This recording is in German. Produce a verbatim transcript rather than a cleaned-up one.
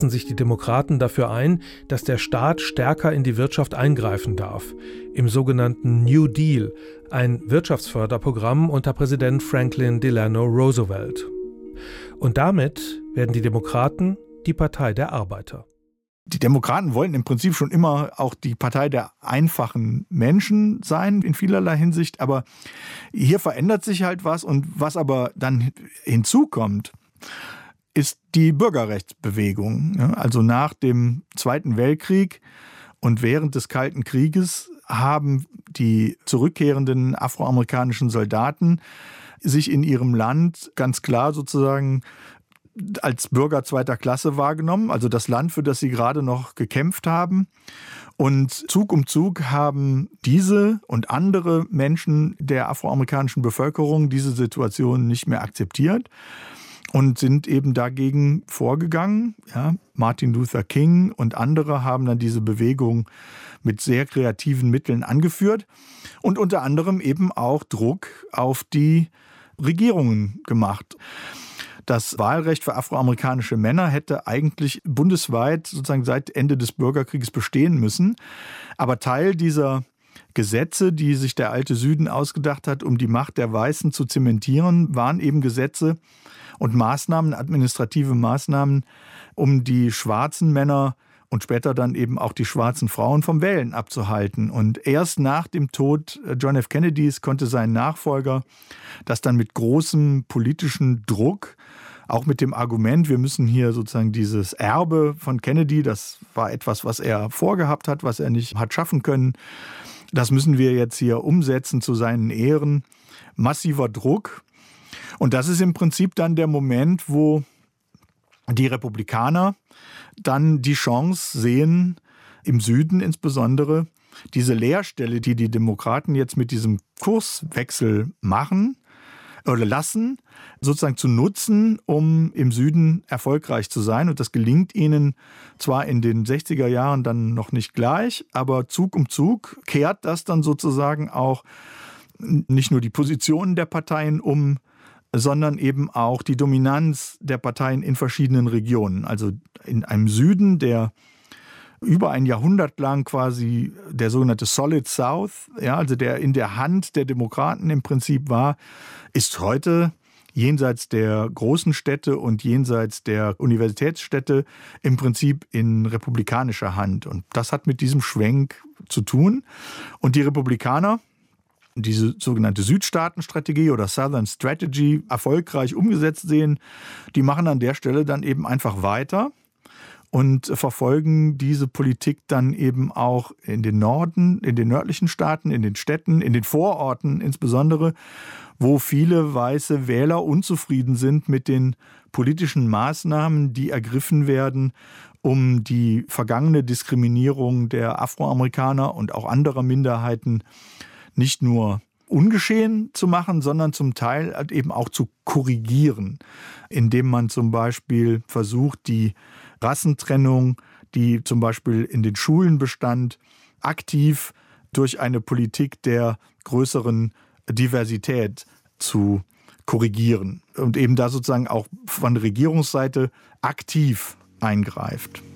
sich die Demokraten dafür ein, dass der Staat stärker in die Wirtschaft eingreifen darf, im sogenannten New Deal, ein Wirtschaftsförderprogramm unter Präsident Franklin Delano Roosevelt. Und damit werden die Demokraten die Partei der Arbeiter. Die Demokraten wollten im Prinzip schon immer auch die Partei der einfachen Menschen sein, in vielerlei Hinsicht. Aber hier verändert sich halt was. Und was aber dann hinzukommt, ist die Bürgerrechtsbewegung. Also nach dem Zweiten Weltkrieg und während des Kalten Krieges haben die zurückkehrenden afroamerikanischen Soldaten sich in ihrem Land ganz klar sozusagen als Bürger zweiter Klasse wahrgenommen, also das Land, für das sie gerade noch gekämpft haben. Und Zug um Zug haben diese und andere Menschen der afroamerikanischen Bevölkerung diese Situation nicht mehr akzeptiert und sind eben dagegen vorgegangen. Ja, Martin Luther King und andere haben dann diese Bewegung mit sehr kreativen Mitteln angeführt und unter anderem eben auch Druck auf die Regierungen gemacht. Das Wahlrecht für afroamerikanische Männer hätte eigentlich bundesweit sozusagen seit Ende des Bürgerkrieges bestehen müssen. Aber Teil dieser Gesetze, die sich der alte Süden ausgedacht hat, um die Macht der Weißen zu zementieren, waren eben Gesetze und Maßnahmen, administrative Maßnahmen, um die schwarzen Männer und später dann eben auch die schwarzen Frauen vom Wählen abzuhalten. Und erst nach dem Tod John F. Kennedys konnte sein Nachfolger das dann mit großem politischen Druck, auch mit dem Argument, wir müssen hier sozusagen dieses Erbe von Kennedy, das war etwas, was er vorgehabt hat, was er nicht hat schaffen können, das müssen wir jetzt hier umsetzen zu seinen Ehren. Massiver Druck. Und das ist im Prinzip dann der Moment, wo die Republikaner dann die Chance sehen, im Süden insbesondere, diese Leerstelle, die die Demokraten jetzt mit diesem Kurswechsel machen oder lassen, sozusagen zu nutzen, um im Süden erfolgreich zu sein. Und das gelingt ihnen zwar in den sechziger Jahren dann noch nicht gleich, aber Zug um Zug kehrt das dann sozusagen auch nicht nur die Positionen der Parteien um, sondern eben auch die Dominanz der Parteien in verschiedenen Regionen. Also in einem Süden, der über ein Jahrhundert lang quasi der sogenannte Solid South, ja, also der in der Hand der Demokraten im Prinzip war, ist heute jenseits der großen Städte und jenseits der Universitätsstädte im Prinzip in republikanischer Hand. Und das hat mit diesem Schwenk zu tun. Und die Republikaner, diese sogenannte Südstaatenstrategie oder Southern Strategy erfolgreich umgesetzt sehen, die machen an der Stelle dann eben einfach weiter und verfolgen diese Politik dann eben auch in den Norden, in den nördlichen Staaten, in den Städten, in den Vororten insbesondere, wo viele weiße Wähler unzufrieden sind mit den politischen Maßnahmen, die ergriffen werden, um die vergangene Diskriminierung der Afroamerikaner und auch anderer Minderheiten nicht nur ungeschehen zu machen, sondern zum Teil eben auch zu korrigieren, indem man zum Beispiel versucht, die Rassentrennung, die zum Beispiel in den Schulen bestand, aktiv durch eine Politik der größeren Diversität zu korrigieren und eben da sozusagen auch von Regierungsseite aktiv eingreift.